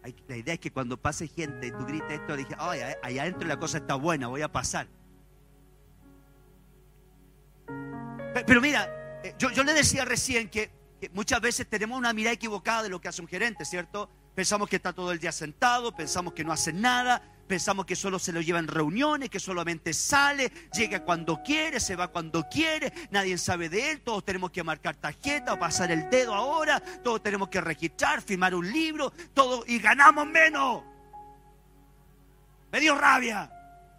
La idea es que cuando pase gente y tú grites esto, dije, ay, allá adentro la cosa está buena, voy a pasar. Pero mira, yo le decía recién que muchas veces tenemos una mirada equivocada de lo que hace un gerente, ¿cierto? Pensamos que está todo el día sentado, pensamos que no hace nada, pensamos que solo se lo lleva en reuniones, que solamente sale, llega cuando quiere, se va cuando quiere, nadie sabe de él, todos tenemos que marcar tarjeta o pasar el dedo ahora, todos tenemos que registrar, firmar un libro, todo, y ganamos menos. Me dio rabia.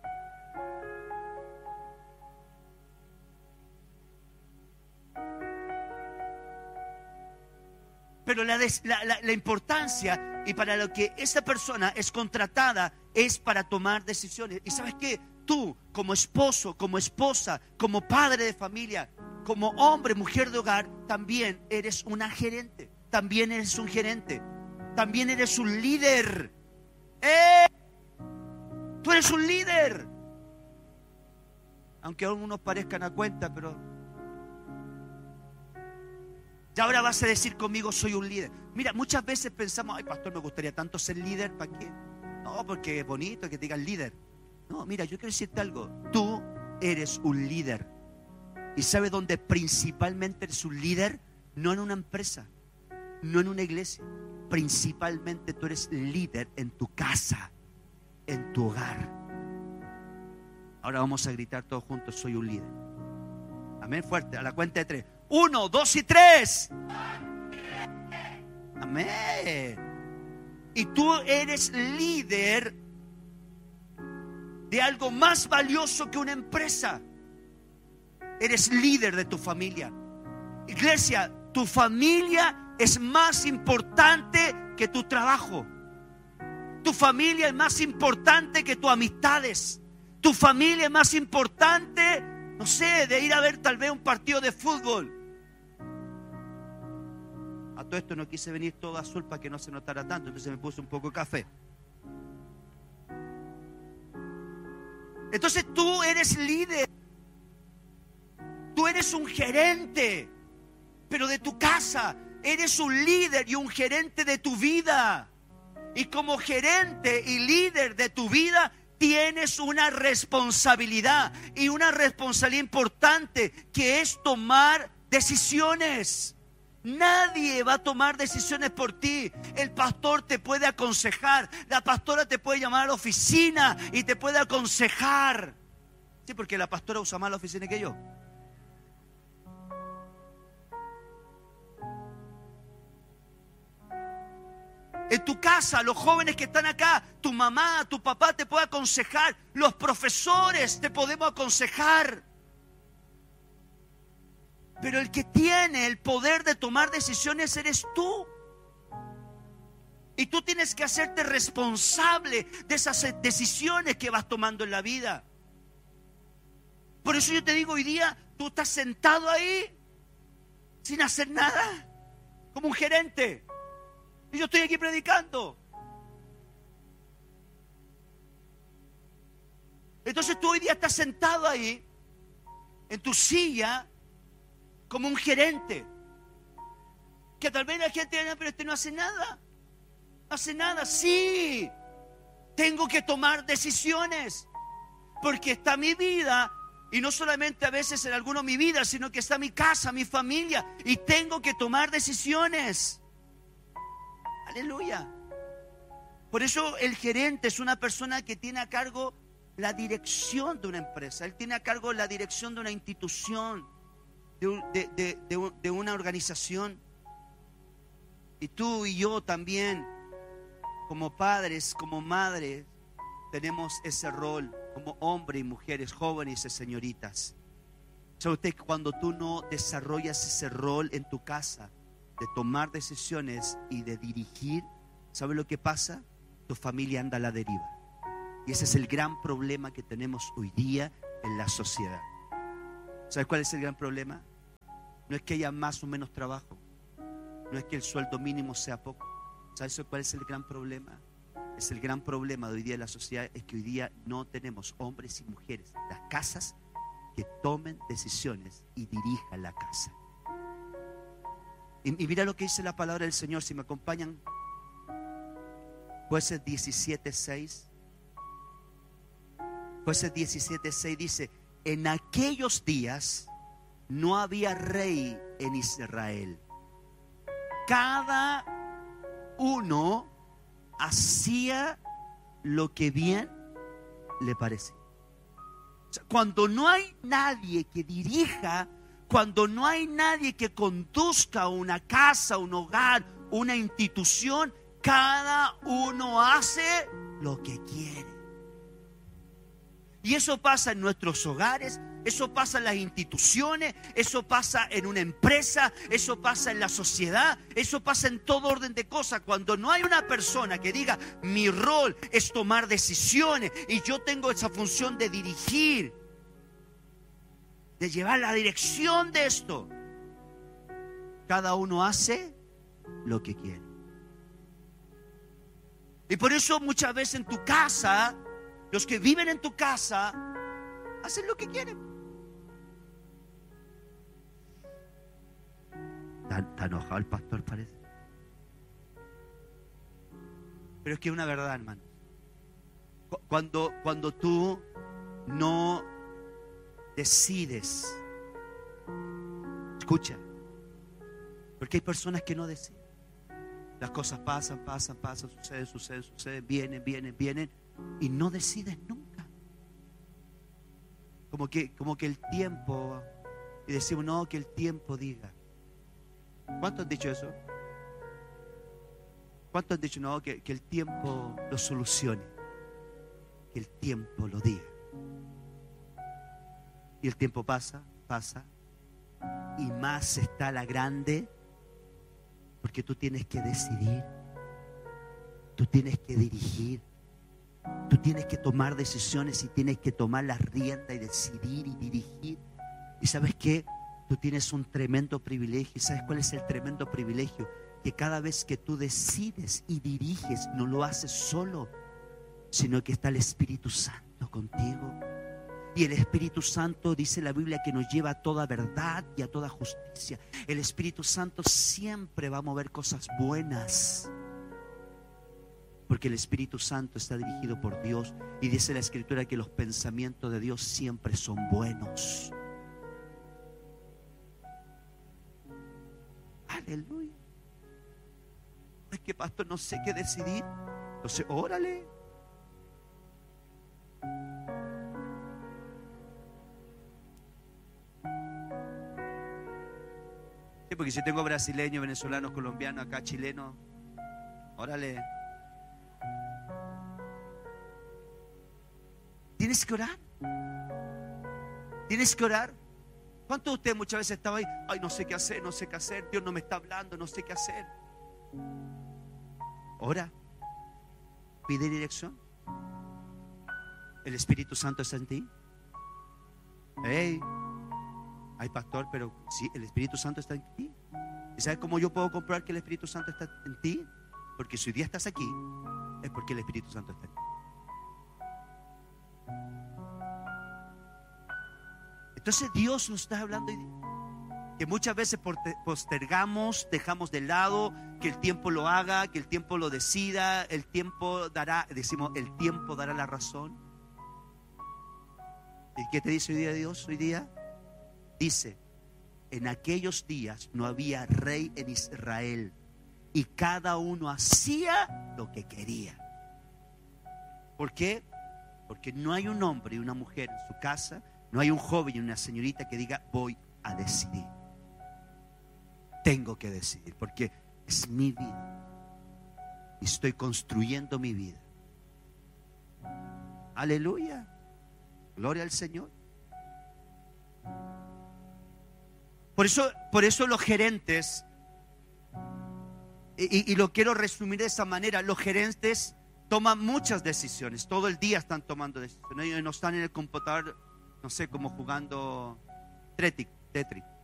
Pero la importancia y para lo que esa persona es contratada es para tomar decisiones. ¿Y sabes qué? Tú, como esposo, como esposa, como padre de familia, como hombre, mujer de hogar, también eres una gerente. También eres un gerente. También eres un líder. Tú eres un líder. Aunque algunos parezcan a cuenta, pero... Y ahora vas a decir conmigo, soy un líder. Mira, muchas veces pensamos, ay, pastor, me gustaría tanto ser líder, ¿para qué? No, porque es bonito que te digan líder. No, mira, yo quiero decirte algo. Tú eres un líder. ¿Y sabes dónde principalmente eres un líder? No en una empresa, no en una iglesia. Principalmente tú eres líder en tu casa, en tu hogar. Ahora vamos a gritar todos juntos, soy un líder. Amén, fuerte, a la cuenta de 3. 1, 2 y 3. Amén. Y tú eres líder de algo más valioso que una empresa. Eres líder de tu familia. Iglesia, tu familia es más importante que tu trabajo. Tu familia es más importante que tus amistades. Tu familia es más importante, no sé, de ir a ver tal vez un partido de fútbol. A todo esto no quise venir todo azul para que no se notara tanto, entonces me puse un poco de café. Entonces tú eres líder. Tú eres un gerente, pero de tu casa. Eres un líder y un gerente de tu vida. Y como gerente y líder de tu vida, tienes una responsabilidad. Y una responsabilidad importante, que es tomar decisiones. Nadie va a tomar decisiones por ti. El pastor te puede aconsejar. La pastora te puede llamar a la oficina y te puede aconsejar. Sí, porque la pastora usa más la oficina que yo. En tu casa, los jóvenes que están acá, tu mamá, tu papá te puede aconsejar. Los profesores te podemos aconsejar. Pero el que tiene el poder de tomar decisiones eres tú. Y tú tienes que hacerte responsable de esas decisiones que vas tomando en la vida. Por eso yo te digo, hoy día tú estás sentado ahí sin hacer nada, como un gerente. Y yo estoy aquí predicando. Entonces tú hoy día estás sentado ahí en tu silla como un gerente, que tal vez la gente diga, pero este no hace nada. No hace nada. Sí, tengo que tomar decisiones, porque está mi vida, y no solamente a veces en alguno mi vida, sino que está mi casa, mi familia, y tengo que tomar decisiones. Aleluya. Por eso el gerente es una persona que tiene a cargo la dirección de una empresa. Él tiene a cargo la dirección de una institución, de una organización. Y tú y yo también, como padres, como madres, tenemos ese rol como hombres y mujeres, jóvenes y señoritas. ¿Sabe usted que cuando tú no desarrollas ese rol en tu casa de tomar decisiones y de dirigir, ¿sabe lo que pasa? Tu familia anda a la deriva. Y ese es el gran problema que tenemos hoy día en la sociedad. ¿Sabes cuál es el gran problema? No es que haya más o menos trabajo. No es que el sueldo mínimo sea poco. ¿Sabes cuál es el gran problema? Es el gran problema de hoy día en la sociedad, es que hoy día no tenemos hombres y mujeres en las casas que tomen decisiones y dirijan la casa. Y mira lo que dice la palabra del Señor, si me acompañan. Jueces 17:6. Jueces 17:6 dice: en aquellos días no había rey en Israel. Cada uno hacía lo que bien le parecía. O sea, cuando no hay nadie que dirija, cuando no hay nadie que conduzca una casa, un hogar, una institución, cada uno hace lo que quiere. Y eso pasa en nuestros hogares, eso pasa en las instituciones, eso pasa en una empresa, eso pasa en la sociedad, eso pasa en todo orden de cosas. Cuando no hay una persona que diga: mi rol es tomar decisiones y yo tengo esa función de dirigir, de llevar la dirección de esto, cada uno hace lo que quiere. Y por eso muchas veces en tu casa, los que viven en tu casa hacen lo que quieren. Está enojado el pastor, parece. Pero es que es una verdad, hermano. Cuando tú no decides, escucha, porque hay personas que no deciden. Las cosas pasan, suceden, vienen y no decides nunca. Como que el tiempo, y decimos: no, que el tiempo diga. ¿Cuántos han dicho eso? ¿Cuántos han dicho: no, que el tiempo lo solucione, que el tiempo lo diga? Y el tiempo pasa, y más está la grande, porque tú tienes que decidir, tú tienes que dirigir, tú tienes que tomar decisiones y tienes que tomar las riendas y decidir y dirigir. ¿Y sabes qué? Tú tienes un tremendo privilegio. ¿Y sabes cuál es el tremendo privilegio? Que cada vez que tú decides y diriges, no lo haces solo, sino que está el Espíritu Santo contigo. Y el Espíritu Santo, dice la Biblia, que nos lleva a toda verdad y a toda justicia. El Espíritu Santo siempre va a mover cosas buenas, porque el Espíritu Santo está dirigido por Dios. Y dice la Escritura que los pensamientos de Dios siempre son buenos. Aleluya. Es que, pastor, no sé qué decidir. Entonces, órale. Sí, porque si tengo brasileños, venezolanos, colombianos, acá chilenos, órale. Tienes que orar. Tienes que orar. ¿Cuántos de ustedes muchas veces estaban ahí? Ay, no sé qué hacer, Dios no me está hablando, no sé qué hacer. Ora. Pide dirección. El Espíritu Santo está en ti. Hey, ay, pastor, pero sí, el Espíritu Santo está en ti. ¿Y sabes cómo yo puedo comprobar que el Espíritu Santo está en ti? Porque si hoy día estás aquí, es porque el Espíritu Santo está en ti. Entonces Dios nos está hablando que muchas veces postergamos, dejamos de lado, que el tiempo lo haga, que el tiempo lo decida, el tiempo dará, decimos, el tiempo dará la razón. ¿Y qué te dice hoy día Dios? Hoy día dice: en aquellos días no había rey en Israel y cada uno hacía lo que quería. ¿Por qué? Porque no hay un hombre y una mujer en su casa, no hay un joven y una señorita que diga: voy a decidir. Tengo que decidir porque es mi vida y estoy construyendo mi vida. Aleluya. Gloria al Señor. Por eso los gerentes, y lo quiero resumir de esa manera, los gerentes toman muchas decisiones, todo el día están tomando decisiones. Ellos no están en el computador, no sé, como jugando Tetris.